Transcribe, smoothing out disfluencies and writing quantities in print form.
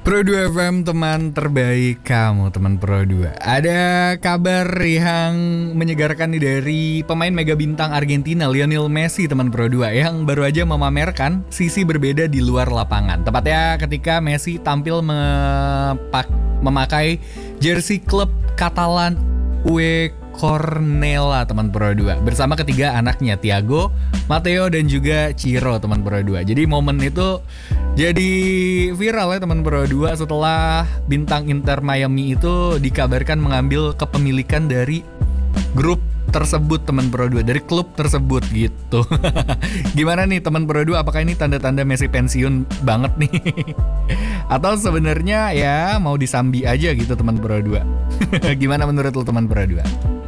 Pro 2 FM, teman terbaik kamu, teman Pro 2. Ada kabar yang menyegarkan nih dari pemain mega bintang Argentina Lionel Messi, teman Pro 2, yang baru aja memamerkan sisi berbeda di luar lapangan. Tepatnya ketika Messi tampil memakai jersey klub Katalan UE Cornellà, teman Pro 2, bersama ketiga anaknya Thiago, Matteo dan juga Ciro, teman Pro 2. Jadi momen itu jadi viral ya teman Pro 2 setelah bintang Inter Miami itu dikabarkan mengambil kepemilikan dari grup tersebut, teman Pro 2, dari klub tersebut gitu. Gimana nih teman Pro 2, apakah ini tanda-tanda Messi pensiun banget nih? Atau sebenarnya ya mau disambi aja gitu teman Pro 2? Gimana menurut lo teman Pro 2?